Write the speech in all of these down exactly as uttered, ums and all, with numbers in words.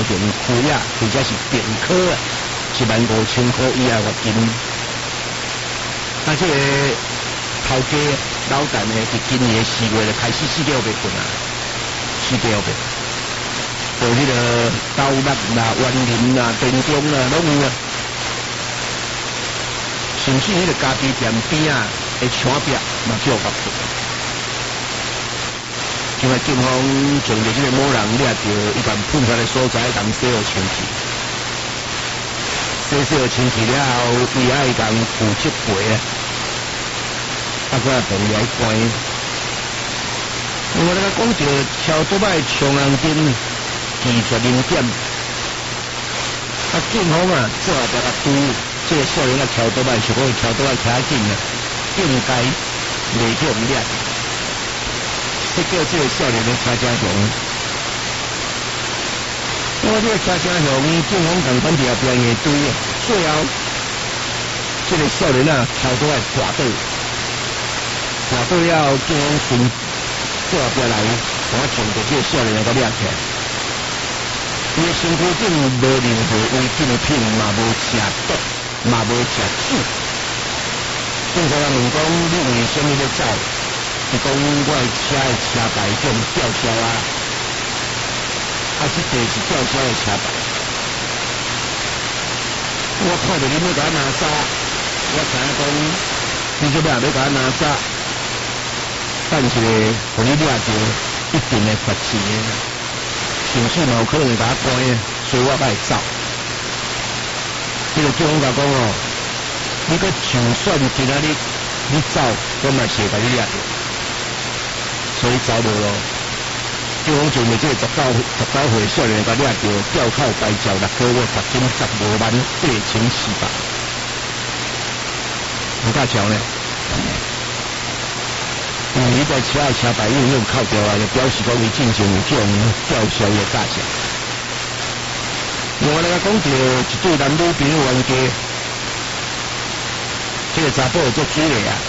中区啊，或者是定科啊，一万五千块以下罚金。啊，这个头家老陈呢，伫今年四月就开始四个月份啊，四个月份，到迄个斗六啦、园林啦、电中啦，拢有啊。甚至迄个咖啡店边啊，的墙壁嘛叫罚款。因为警方从着这个某人掠到一般判出的所在，共洗互清气，洗洗互清气了后，伊爱共负责赔啊，啊，搁来赔来关。我咧讲着超多摆长安镇技术零点，啊，警方啊做下边啊拄这个少年啊超多摆，是讲超多摆卡紧啊，应该袂叫唔掠。这叫这个少年的车车熊，因为这个车车熊，警方共款伫后边个堆啊，最后这个少年啊，跳倒来滑倒，滑倒了后，警方顺做后边来，我将着这个少年个掠起来。伊个身躯顶无任何违禁的品，嘛无食毒，嘛无食酒。警察人问讲，你为什么要走？是讲我的车的车牌叫吊销啊，啊，这地是吊销的车牌。我看到你要甲我拿走，我知影讲你这边要甲我拿走，但是咧，互你掠着，一定会罚钱的，甚至嘛有可能会甲我关的，所以我才会走。这个警方甲讲哦，你个就算今仔日你走，我嘛是会甲你掠着。所以走无咯，警方就为这个十九十九岁少年甲掠着，吊扣白照六个月，罚金十五万八千四百。有价钱呢？因为你在车的车牌用用扣掉啊，就表示讲伊进行有这种吊销的价钱。另外来讲到一对男女朋友冤家，这个查甫做水的啊。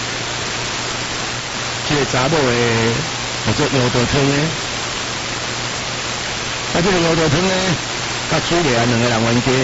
这个查某的叫做羊肚汤的，啊，这个羊肚汤呢，甲水莲两个人冤家，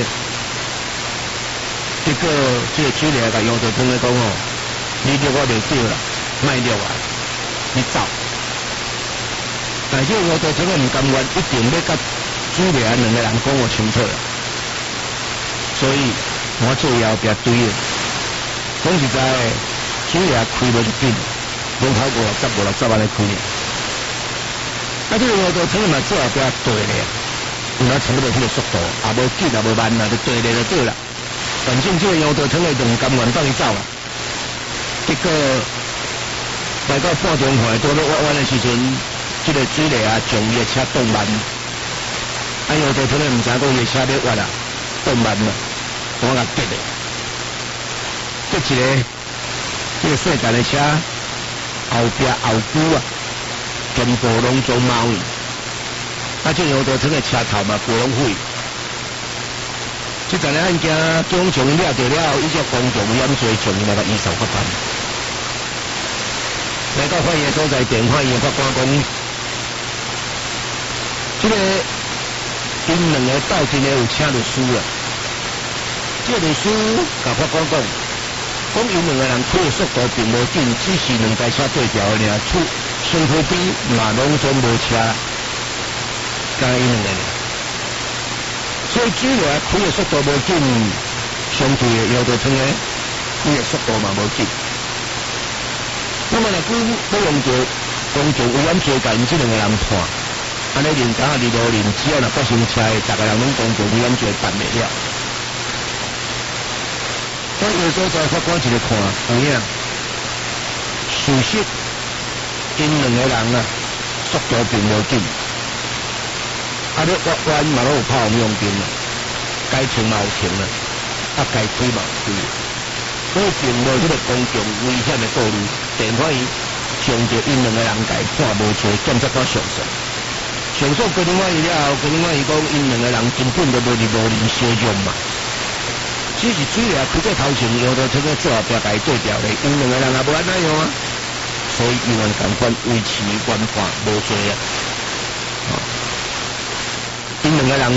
结果这个水莲甲羊肚汤咧讲哦，你对我袂对啦，卖了啊，你走。但是羊肚汤的唔甘愿，一定要甲水莲两个人讲我清楚啦，所以我做后壁对的，讲实在的，水莲开无就紧。门口五六十五六十万来开，啊！这个羊肚汤嘛做后壁对咧，有哪差不多迄个速度，也无紧也无慢啊，就对咧就对啦。反正这个羊肚汤的就唔甘愿放伊走啊。结果来到半中环多了弯弯的时阵，这个水雷啊将伊的车动慢，啊羊肚汤的唔知讲伊的车要弯啊，动慢了，我甲跌咧，跌一个这个细架的车。后壁后久啊，全部拢做猫去，啊！这羊肚汤的车头嘛，不拢毁。这件案件，警方将伊掠到了后，依照公众危险罪，将伊来个移送法办。来到法院所在，电话院法官讲，这个因两个斗阵的有请律师啊，这个律师甲法官讲。讲因两个人开的速度并无紧，只是两台车对调的尔，出身躯边嘛拢总无车，加因两个人，所以水雷开的速度无紧，相对的羊肚汤的开的速度嘛无紧。那么若讲要用着公众危险罪甲因这两个人判，安尼连家二路连只要若发生车的，逐个人拢公众危险罪办袂了。我有所在法官一个看，有影，事实因两个人啊，速度并无紧，啊，你弯弯嘛拢有拍红用灯啊，该停嘛有停啊，啊该开嘛有开，所以并无迄个公共危险的顾虑，电法院将着因两个人改判无罪，检察官上诉，上诉高等法院了后，高等法院讲因两个人根本就无伫无理相用嘛。只是水雷开在头前，羊肚汤个做后壁甲伊对调咧，因两个人也无安那样啊，所以依然监管维持原判无罪啊。因两个人。